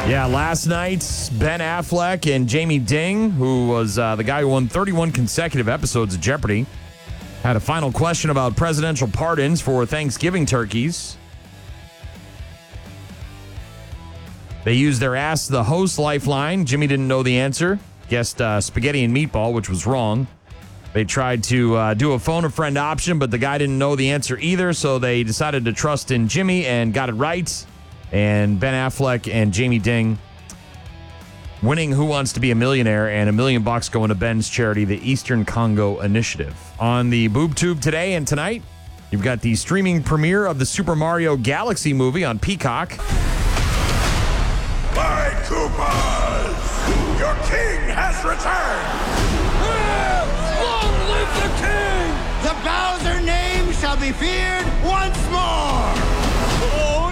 Yeah, last night, Ben Affleck and Jamie Ding, who was the guy who won 31 consecutive episodes of Jeopardy, had a final question about presidential pardons for Thanksgiving turkeys. They used their Ask the Host lifeline. Jimmy didn't know the answer. Guessed spaghetti and meatball, which was wrong. They tried to do a phone a friend option, but the guy didn't know the answer either, so they decided to trust in Jimmy and got it right. And Ben Affleck and Jamie Ding winning Who Wants to Be a Millionaire, and $1 million going to Ben's charity, the Eastern Congo Initiative. On the Boob Tube today and tonight, you've got the streaming premiere of the Super Mario Galaxy movie on Peacock. My Koopas! Your king has returned! Long live the king! The Bowser name shall be feared once more! Oh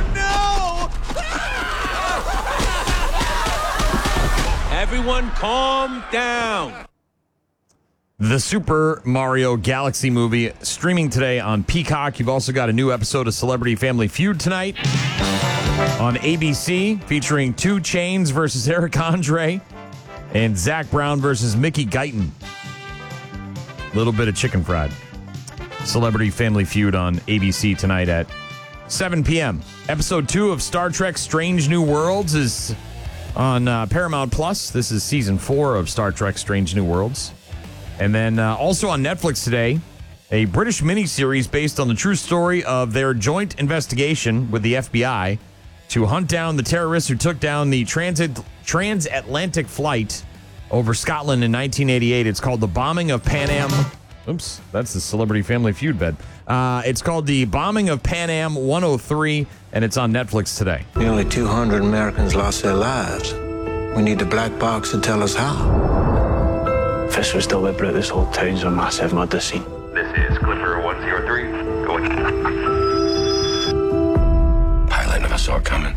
no! Everyone calm down. The Super Mario Galaxy movie streaming today on Peacock. You've also got a new episode of Celebrity Family Feud tonight on ABC, featuring 2 Chainz versus Eric Andre and Zach Brown versus Mickey Guyton. Little bit of chicken fried. Celebrity Family Feud on ABC tonight at 7 p.m. Episode 2 of Star Trek Strange New Worlds is on Paramount Plus. This is season 4 of Star Trek Strange New Worlds. And then also on Netflix today, a British miniseries based on the true story of their joint investigation with the FBI to hunt down the terrorists who took down the transatlantic flight over Scotland in 1988. It's called The Bombing of Pan Am. Oops, that's the Celebrity Family Feud bed. It's called The Bombing of Pan Am 103, and it's on Netflix today. Nearly 200 Americans lost their lives. We need the black box to tell us how. If this was deliberate, this whole town's a massive murder scene. This is Clipper 103. Going. Pilot never saw it coming.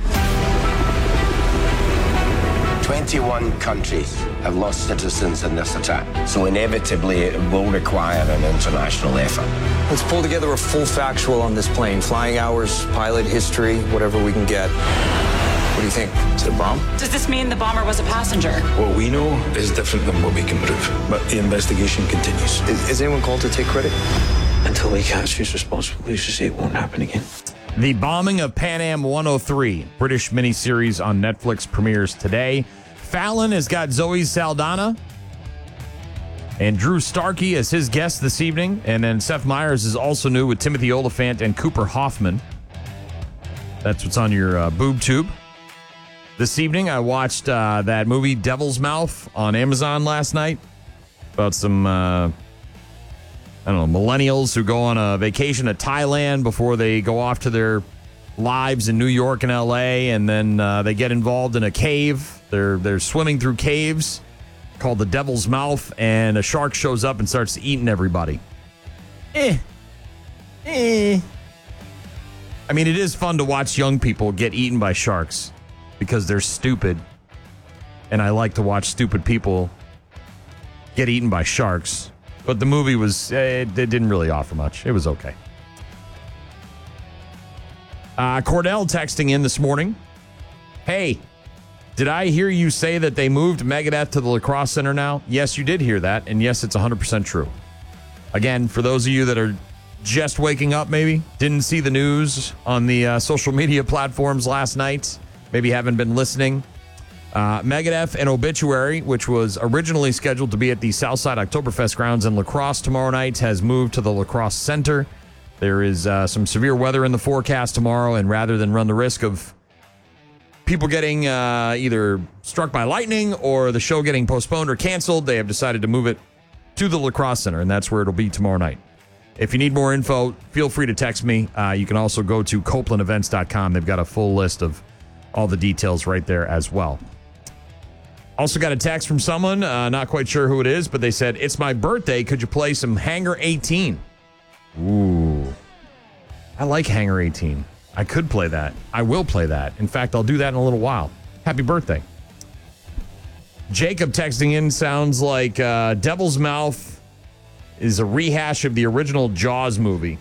21 countries have lost citizens in this attack, so inevitably it will require an international effort. Let's pull together a full factual on this plane. Flying hours, pilot history, whatever we can get. What do you think? Is it a bomb? Does this mean the bomber was a passenger? What we know is different than what we can prove, but the investigation continues. Is anyone called to take credit? Until we catch who's responsible, who's to say it won't happen again? The Bombing of Pan Am 103, British miniseries on Netflix, premieres today. Fallon has got Zoe Saldana and Drew Starkey as his guest this evening. And then Seth Meyers is also new with Timothy Olyphant and Cooper Hoffman. That's what's on your Boob Tube. This evening, I watched that movie Devil's Mouth on Amazon last night about some, millennials who go on a vacation to Thailand before they go off to their lives in New York and L.A., and then they get involved in a cave. They're swimming through caves called the Devil's Mouth, and a shark shows up and starts eating everybody. I mean, it is fun to watch young people get eaten by sharks because they're stupid, and I like to watch stupid people get eaten by sharks. But the movie it didn't really offer much. It was okay. Cordell texting in this morning. Hey, did I hear you say that they moved Megadeth to the Lacrosse Center now? Yes, you did hear that, and yes, it's 100% true. Again, for those of you that are just waking up, maybe, didn't see the news on the social media platforms last night, maybe haven't been listening. Megadeth and Obituary, which was originally scheduled to be at the Southside Oktoberfest grounds in La Crosse tomorrow night, has moved to the Lacrosse Center. There is some severe weather in the forecast tomorrow, and rather than run the risk of people getting either struck by lightning or the show getting postponed or canceled, they have decided to move it to the Lacrosse Center, and that's where it'll be tomorrow night. If you need more info, feel free to text me. You can also go to CopelandEvents.com. They've got a full list of all the details right there as well. Also got a text from someone, not quite sure who it is, but they said, it's my birthday. Could you play some Hangar 18? Ooh. I like Hangar 18. I could play that. I will play that. In fact, I'll do that in a little while. Happy birthday. Jacob texting in sounds like Devil's Mouth is a rehash of the original Jaws movie.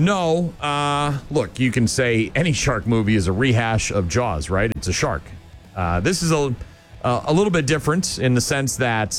No, look, you can say any shark movie is a rehash of Jaws, right? It's a shark. This is a little bit different in the sense that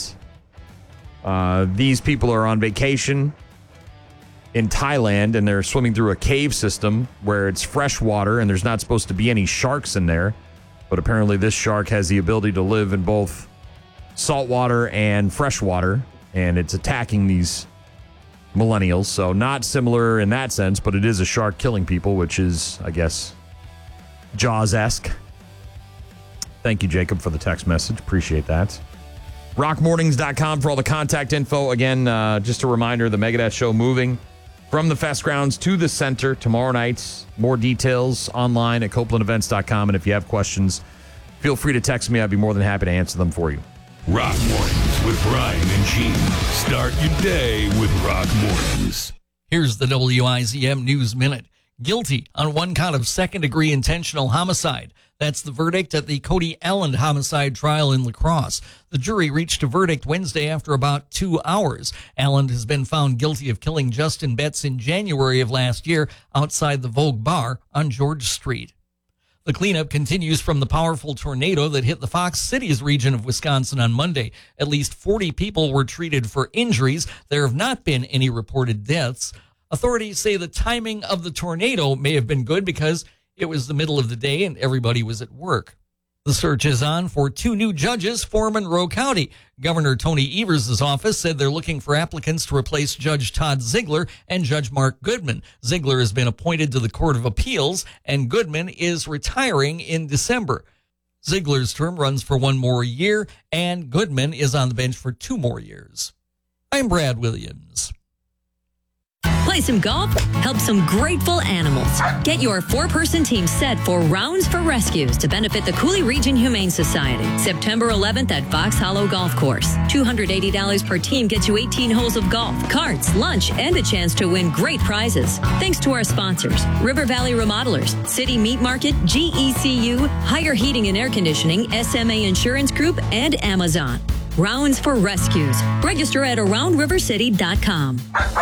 these people are on vacation in Thailand, and they're swimming through a cave system where it's fresh water, and there's not supposed to be any sharks in there. But apparently this shark has the ability to live in both saltwater and freshwater, and it's attacking these millennials. So not similar in that sense, but it is a shark killing people, which is, I guess, Jaws-esque. Thank you, Jacob, for the text message. Appreciate that. rockmornings.com for all the contact info. Again, just a reminder, the Megadeth show moving from the Fest grounds to the center tomorrow night. More details online at copelandevents.com. And if you have questions, feel free to text me. I'd be more than happy to answer them for you. Rock Mornings with Brian and Gene. Start your day with Rock Mornings. Here's the WIZM News Minute. Guilty on one count of second-degree intentional homicide. That's the verdict at the Cody Allen homicide trial in La Crosse. The jury reached a verdict Wednesday after about 2 hours. Allen has been found guilty of killing Justin Betts in January of last year outside the Vogue Bar on George Street. The cleanup continues from the powerful tornado that hit the Fox Cities region of Wisconsin on Monday. At least 40 people were treated for injuries. There have not been any reported deaths. Authorities say the timing of the tornado may have been good because it was the middle of the day and everybody was at work. The search is on for 2 new judges for Monroe County. Governor Tony Evers' office said they're looking for applicants to replace Judge Todd Ziegler and Judge Mark Goodman. Ziegler has been appointed to the Court of Appeals, and Goodman is retiring in December. Ziegler's term runs for 1 more year, and Goodman is on the bench for 2 more years. I'm Brad Williams. Play some golf, help some grateful animals. Get your 4-person team set for Rounds for Rescues to benefit the Cooley Region Humane Society. September 11th at Fox Hollow Golf Course. $280 per team gets you 18 holes of golf, carts, lunch, and a chance to win great prizes. Thanks to our sponsors, River Valley Remodelers, City Meat Market, GECU, Higher Heating and Air Conditioning, SMA Insurance Group, and Amazon. Rounds for Rescues. Register at AroundRiverCity.com.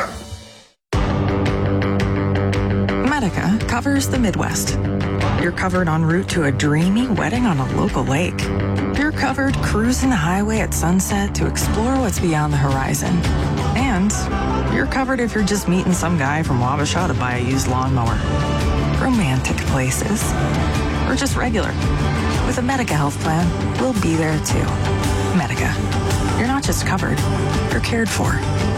Medica covers the Midwest. You're covered en route to a dreamy wedding on a local lake. You're covered cruising the highway at sunset to explore what's beyond the horizon. And you're covered if you're just meeting some guy from Wabasha to buy a used lawnmower. Romantic places. Or just regular. With a Medica health plan, we'll be there too. Medica. You're not just covered, you're cared for.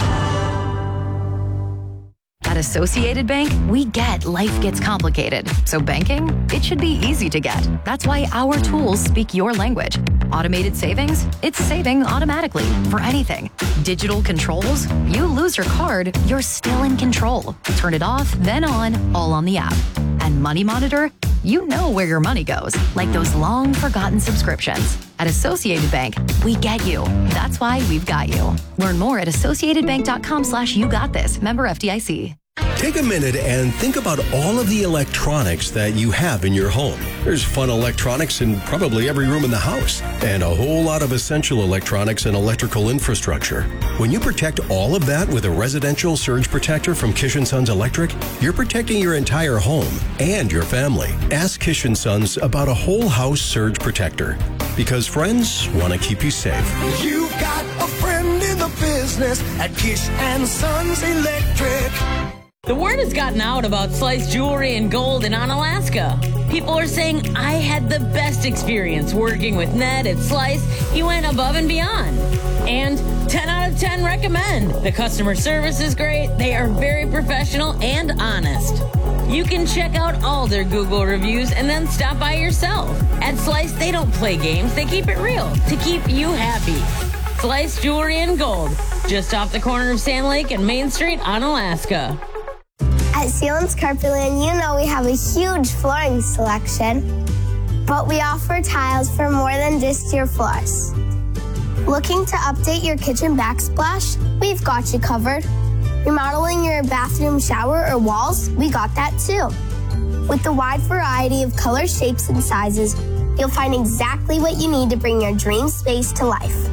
At Associated Bank, we get life gets complicated. So banking, it should be easy to get. That's why our tools speak your language. Automated savings, it's saving automatically for anything. Digital controls, you lose your card, you're still in control. Turn it off, then on, all on the app. And Money Monitor, you know where your money goes, like those long forgotten subscriptions. At Associated Bank, we get you. That's why we've got you. Learn more at associatedbank.com/YouGotThis. Member FDIC. Take a minute and think about all of the electronics that you have in your home. There's fun electronics in probably every room in the house, and a whole lot of essential electronics and electrical infrastructure. When you protect all of that with a residential surge protector from Kish & Sons Electric, you're protecting your entire home and your family. Ask Kish & Sons about a whole house surge protector, because friends want to keep you safe. You've got a friend in the business at Kish & Sons Electric. The word has gotten out about Slice Jewelry and Gold in Onalaska. People are saying, I had the best experience working with Ned at Slice. He went above and beyond. And 10 out of 10 recommend. The customer service is great. They are very professional and honest. You can check out all their Google reviews and then stop by yourself. At Slice, they don't play games. They keep it real to keep you happy. Slice Jewelry and Gold, just off the corner of Sand Lake and Main Street, Onalaska. At Sealands Carpetland, you know we have a huge flooring selection, but we offer tiles for more than just your floors. Looking to update your kitchen backsplash? We've got you covered. Remodeling your bathroom shower or walls? We got that too. With the wide variety of colors, shapes, and sizes, you'll find exactly what you need to bring your dream space to life.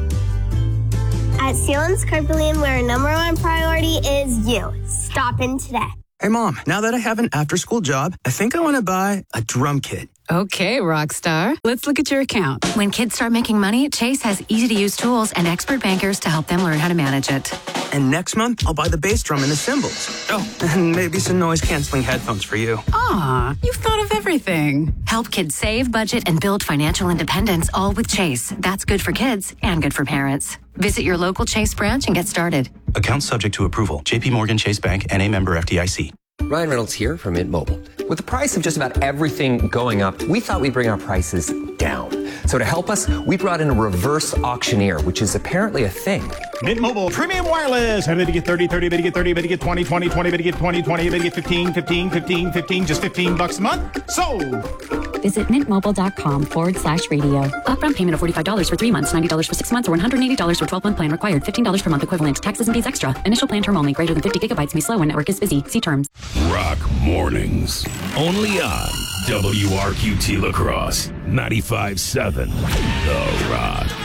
At Sealands Carpetland, where our #1 priority is you. Stop in today. Hey, Mom, now that I have an after-school job, I think I want to buy a drum kit. Okay, Rockstar. Let's look at your account. When kids start making money, Chase has easy-to-use tools and expert bankers to help them learn how to manage it. And next month, I'll buy the bass drum and the cymbals. Oh, and maybe some noise-canceling headphones for you. Aw, you've thought of everything. Help kids save, budget, and build financial independence, all with Chase. That's good for kids and good for parents. Visit your local Chase branch and get started. Account subject to approval. JP Morgan Chase Bank, N.A. member FDIC. Ryan Reynolds here from Mint Mobile. With the price of just about everything going up, we thought we'd bring our prices down. So to help us, we brought in a reverse auctioneer, which is apparently a thing. Mint Mobile Premium Wireless. How did you get 30, 30, better get 30, better get 20, 20, 20, better get 20, 20, better get 15, 15, 15, 15, just $15 a month? Sold! Visit mintmobile.com/radio. Upfront payment of $45 for 3 months, $90 for 6 months, or $180 for 12-month plan required. $15 per month equivalent. Taxes and fees extra. Initial plan term only. Greater than 50 gigabytes may slow when network is busy. See terms. Rock Mornings. Only on WRQT La Crosse. 95.7 The Rock.